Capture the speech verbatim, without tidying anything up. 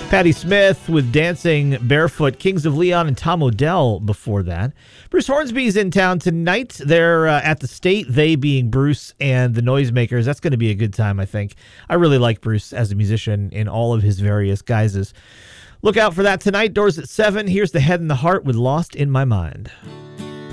Patti Smith with Dancing Barefoot, Kings of Leon, and Tom Odell before that. Bruce Hornsby's in town tonight. They're uh, at the State, they being Bruce and the Noisemakers. That's going to be a good time, I think. I really like Bruce as a musician in all of his various guises. Look out for that tonight. Doors at seven. Here's The Head and the Heart with Lost in My Mind.